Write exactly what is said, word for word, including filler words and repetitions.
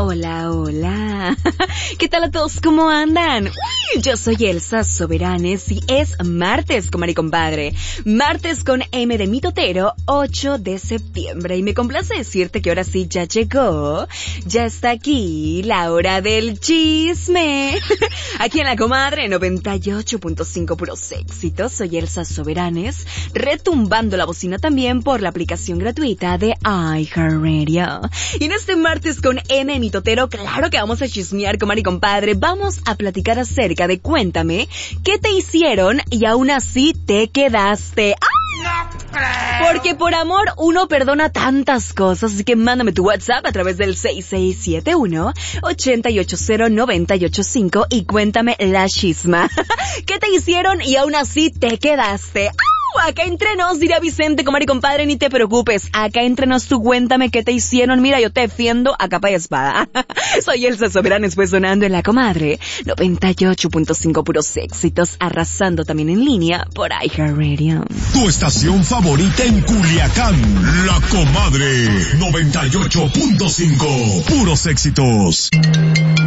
Hola, hola. ¿Qué tal a todos? ¿Cómo andan? Uy, yo soy Elsa Soberanes y es martes, comadre y compadre. Martes con M de mitotero, ocho de septiembre. Y me complace decirte que ahora sí ya llegó. Ya está aquí la hora del chisme. Aquí en la comadre noventa y ocho punto cinco puros éxitos. Soy Elsa Soberanes, retumbando la bocina también por la aplicación gratuita de iHeartRadio. Y en este martes con M mitotero, claro que vamos a chismear, comadre y compadre. Vamos a platicar acerca de cuéntame qué te hicieron y aún así te quedaste. ¡Ah! No creo. Porque por amor uno perdona tantas cosas, así que mándame tu WhatsApp a través del seis seis siete uno, ocho ocho cero, nueve ocho cinco y cuéntame la chisma. ¿Qué te hicieron y aún así te quedaste? ¡Ah! Acá entre nos, dirá Vicente, comadre y compadre, ni te preocupes. Acá entre nos, tú cuéntame qué te hicieron. Mira, yo te defiendo a capa y espada. Soy Elsa Soberanes, pues sonando en la comadre noventa y ocho punto cinco puros éxitos, arrasando también en línea por iHeartRadio. Tu estación favorita en Culiacán, la comadre noventa y ocho punto cinco puros éxitos.